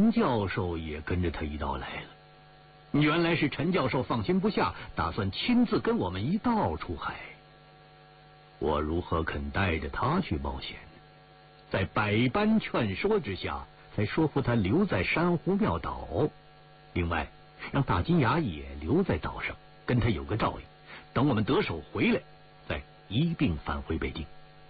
陈教授也跟着他一道来了。原来是陈教授放心不下，打算亲自跟我们一道出海。我如何肯带着他去冒险？在百般劝说之下，才说服他留在珊瑚庙岛。另外，让大金牙也留在岛上，跟他有个照应，等我们得手回来，再一并返回北京。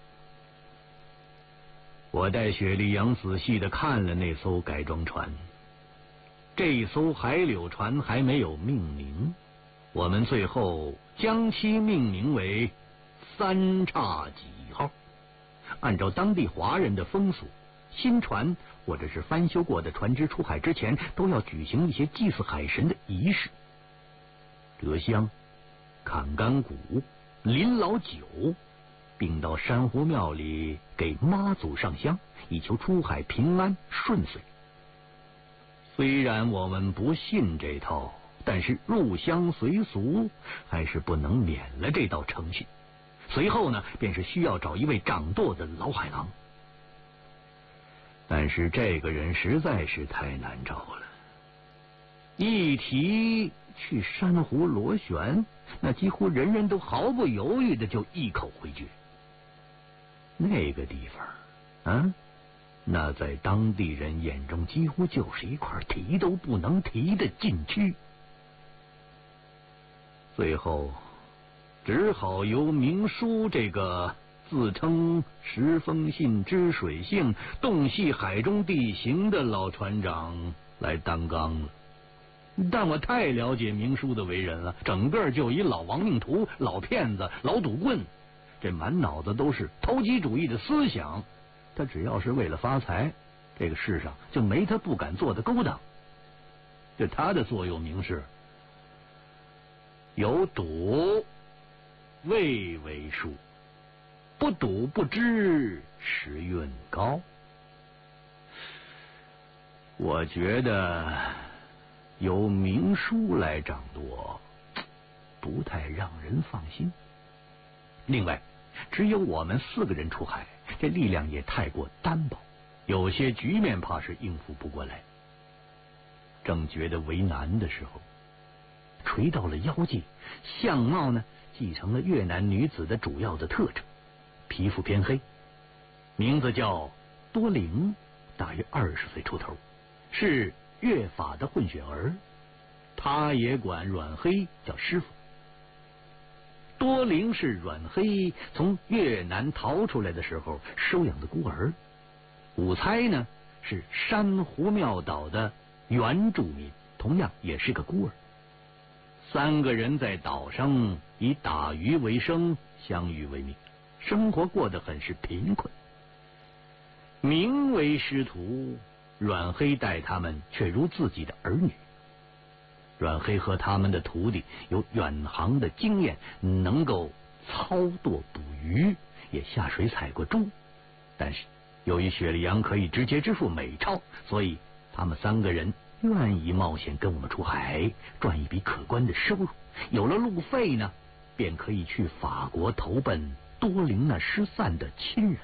我带雪莉杨仔细地看了那艘改装船，这艘海柳船还没有命名，我们最后将其命名为三叉戟号。按照当地华人的风俗，新船或者是翻修过的船只出海之前，都要举行一些祭祀海神的仪式，折香、砍干骨、临老酒，并到珊瑚庙里给妈祖上香，以求出海平安顺遂。虽然我们不信这套，但是入乡随俗，还是不能免了这道程序。随后呢，便是需要找一位掌舵的老海狼，但是这个人实在是太难找了。一提去珊瑚螺旋，那几乎人人都毫不犹豫的就一口回绝。那个地方那在当地人眼中几乎就是一块提都不能提的禁区。最后只好由明叔这个自称十风信知水性、洞悉海中地形的老船长来担纲了。但我太了解明叔的为人了，整个就一老亡命徒、老骗子、老赌棍，这满脑子都是投机主义的思想。他只要是为了发财，这个世上就没他不敢做的勾当。这他的座右铭是：有赌未为数，不赌不知时运高。我觉得由明叔来掌舵不太让人放心。另外，只有我们4个人出海，这力量也太过单薄，有些局面怕是应付不过来。正觉得为难的时候，垂到了腰际，相貌呢继承了越南女子的主要的特征，皮肤偏黑，名字叫多灵，大约20岁出头，是越法的混血儿，他也管阮黑叫师傅。多灵是阮黑从越南逃出来的时候收养的孤儿，武猜呢是珊瑚庙岛的原住民，同样也是个孤儿。3个人在岛上以打鱼为生，相遇为命，生活过得很是贫困。名为师徒，阮黑待他们却如自己的儿女。阮黑和他们的徒弟有远航的经验，能够操舵捕鱼，也下水采过珠。但是由于雪莉杨可以直接支付美钞，所以他们3个人愿意冒险跟我们出海，赚一笔可观的收入。有了路费呢，便可以去法国投奔多灵那失散的亲人了。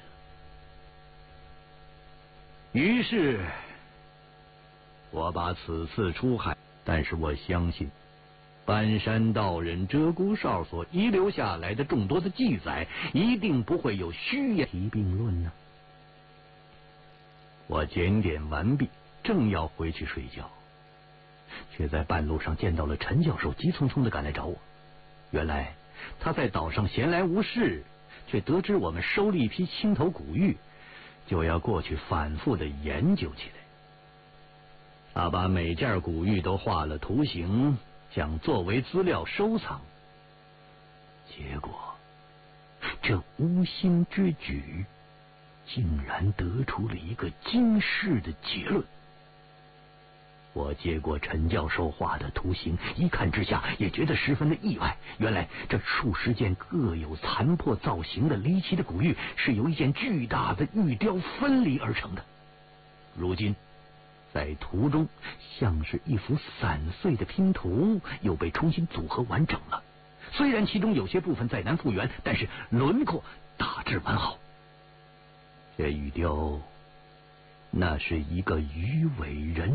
于是我把此次出海，但是我相信搬山道人鹧鸪哨所遗留下来的众多的记载，一定不会有虚言提并论呢。我检点完毕，正要回去睡觉，却在半路上见到了陈教授急匆匆地赶来找我。原来他在岛上闲来无事，却得知我们收了一批青头古玉，就要过去反复地研究起来。他把每件古玉都画了图形，想作为资料收藏。结果这无心之举竟然得出了一个惊世的结论。我接过陈教授画的图形，一看之下也觉得十分的意外。原来这数十件各有残破造型的离奇的古玉，是由一件巨大的玉雕分离而成的。如今在图中像是一幅散碎的拼图，又被重新组合完整了。虽然其中有些部分再难复原，但是轮廓大致完好。这玉雕那是一个鱼尾人